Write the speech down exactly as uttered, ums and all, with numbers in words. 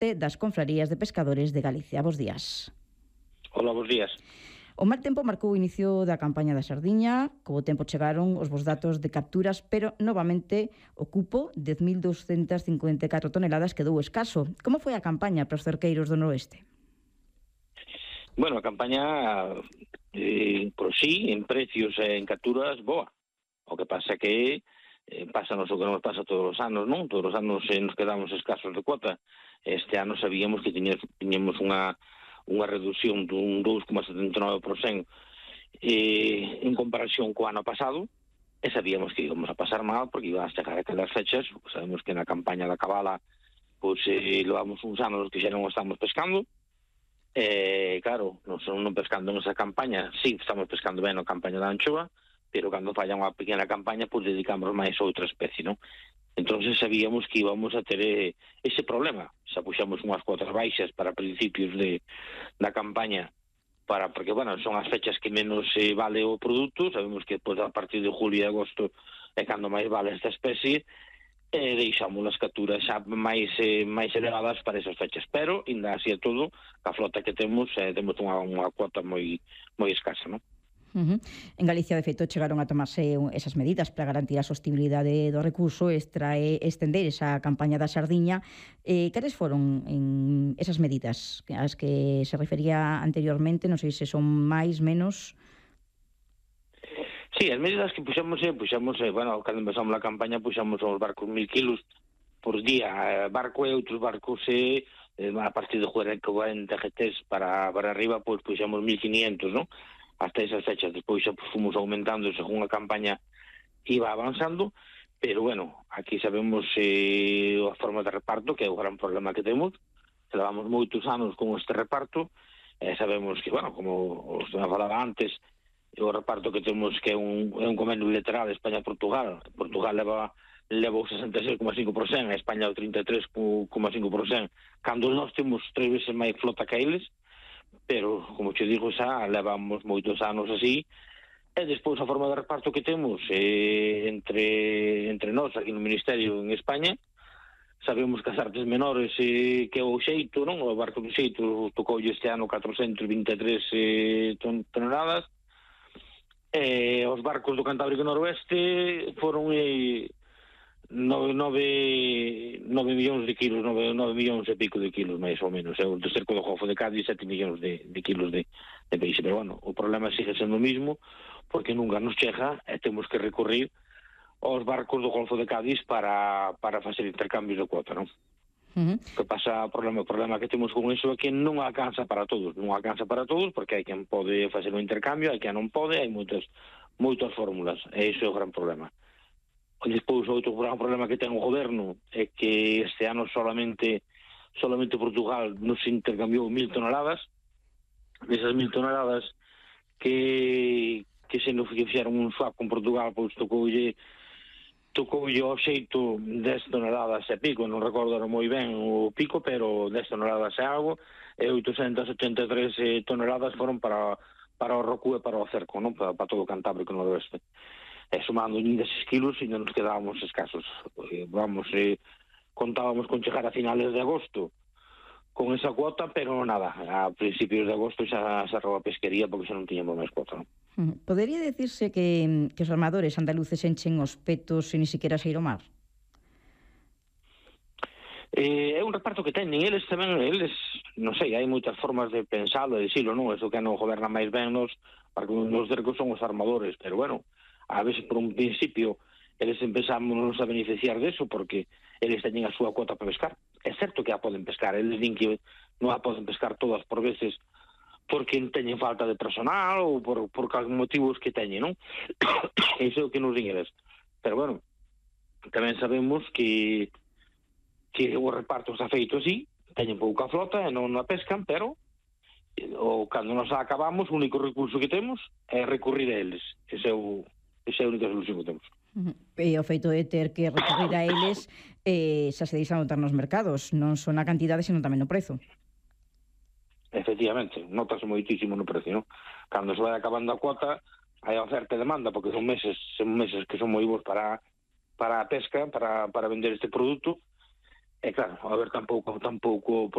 presidente das Confrarías de Pescadores de Galicia. Bos días. Hola, bos días. O mal tempo marcou o inicio da campaña da sardiña, co tempo chegaron os bons datos de capturas, pero novamente o cupo, dez mil douscentas cincuenta e catro toneladas, quedou escaso. Como foi a campaña para os cerqueiros do noroeste? Bueno, a campaña, eh, por sí, en precios e en capturas, boa. O que pasa que eh, pásanos o que nos pasa todos os anos, non? Todos os anos eh, nos quedamos escasos de cuota. Este ano sabíamos que tiñemos unha unha reducción dun dous coma setenta e nove por cento eh, en comparación co ano pasado, e sabíamos que íbamos a pasar mal porque iban a chegar aquelas fechas. Sabemos que na campaña da cabala pois eh, levamos uns anos que xa non estamos pescando, e claro, non, non pescando nesa campaña, sí, estamos pescando ben na campaña da anchoa, pero cando falla unha pequena campaña pois dedicamos máis a outra especie, non? Entonces sabíamos que íbamos a ter eh, ese problema. Xa puxamos unhas cuotas baixas para principios de da campaña, para porque, bueno, son as fechas que menos eh, vale o produto. Sabemos que pois, a partir de julio e agosto é cando máis vale esta especie, e deixamos as capturas xa máis eh, máis elevadas para esas fechas. Pero, ainda así é todo, a flota que temos, eh, temos unha, unha cuota moi moi escasa, non? Uh-huh. En Galicia, de feito, chegaron a tomarse esas medidas para garantir a sostibilidade do recurso e extrae, estender esa campaña da sardiña. Eh, cales foron en esas medidas as que se refería anteriormente? Non sei se son máis, menos... Sí, as medidas que puxamos, eh, puxamos, eh, bueno, cando empezamos a campaña, puxamos os barcos mil kilos por día, eh, barco e outros barcos, eh, a partir de cuarenta G Ts para, para arriba, pois pues, puxamos mil quinientos, non? Hasta esas fechas. Despois xa fomos aumentando según a campaña iba avanzando, pero bueno, aquí sabemos eh, a forma de reparto, que é o gran problema que temos. Levamos moitos anos con este reparto, e sabemos que, bueno, como os falaba antes, o reparto que temos que é un, é un convenio bilateral España-Portugal. Portugal leva leva o sesenta e seis coma cinco por cento, a España o trinta e tres coma cinco por cento, cando nós temos tres veces máis flota que eles. Pero, como te digo, xa levamos moitos anos así, e despois a forma de reparto que temos eh, entre entre nós aquí no Ministerio en España, sabemos que as artes menores eh, que é o xeito, non? O barco do xeito tocou este ano catrocentos vinte e tres eh, ton toneladas, e os barcos do Cantábrico Noroeste foron eh, nove, nove, nove millóns de kilos, nove, nove millóns e pico de kilos, máis ou menos. É o do cerco do Golfo de Cádiz, sete millóns de, de kilos de, de peixe. Pero, bueno, o problema sigue sendo o mismo, porque nunca nos chega e temos que recurrir aos barcos do Golfo de Cádiz para, para facer intercambios de cuota, non? Uh-huh. O que pasa, o problema, o problema que temos con iso é que non alcanza para todos. Non alcanza para todos, porque hai quen pode facer un intercambio, hai quen non pode, hai moitas, moitas fórmulas. E iso é o gran problema. Despois, outro gran problema que ten o goberno é que este ano solamente solamente Portugal nos intercambiou mil toneladas. Desas mil toneladas que que se nos fixeron un swap con Portugal, pois tocoulle tocoulle ao xeito dez toneladas e pico, non recordo moi ben o pico, pero dez toneladas e algo, e oitocentas oitenta e tres toneladas foron para para o Rocu e para o Cerco, non? Para, para todo o Cantábrico Noroeste. E sumando deses kilos e nos quedábamos escasos. Vamos, eh, contábamos con chegar a finales de agosto con esa cuota, pero nada, a principios de agosto xa cerrou a pesquería porque xa non tiñamos máis cuota, non? Podería decirse que, que os armadores andaluces enchen os petos e ni siquiera se ir ao mar? Eh, é un reparto que teñen eles tamén, eles, non sei, hai moitas formas de pensalo e dicilo, non? Eso que non goberna máis ben nos, porque nos cercos son os armadores, pero bueno, a veces por un principio eles empezamos a beneficiar deso porque eles teñen a súa cuota para pescar. É certo que a poden pescar, eles din que non a poden pescar todas por veces porque teñen falta de personal ou por, por calgún motivos que teñen, non? Iso é o que nos din eles. Pero bueno, tamén sabemos que que o reparto está feito así, teñen pouca flota e non a pescan, pero o cando nos acabamos o único recurso que temos é recurrir a eles. Ese é o esa é a única solución que temos. Uh-huh. E o feito de ter que recurrir a eles eh, xa se deixa notar nos mercados, non só na cantidade, senón tamén no prezo. Efectivamente, notase moitísimo no precio, non? Cando se vai acabando a cuota, hai oferta e demanda, porque son meses, son meses que son moi bons para para a pesca, para, para vender este produto, e claro, a ver tampouco, tampouco